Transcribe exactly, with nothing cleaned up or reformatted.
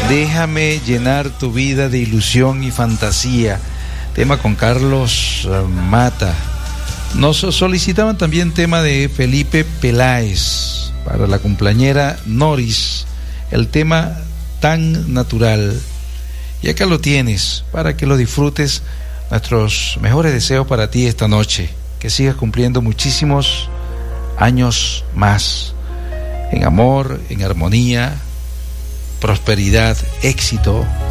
Déjame llenar tu vida de ilusión y fantasía. Tema con Carlos Mata. Nos solicitaban también tema de Felipe Peláez para la cumpleañera Noris, el tema Tan Natural. Y acá lo tienes para que lo disfrutes. Nuestros mejores deseos para ti esta noche, que sigas cumpliendo muchísimos años más en amor, en armonía, prosperidad, éxito.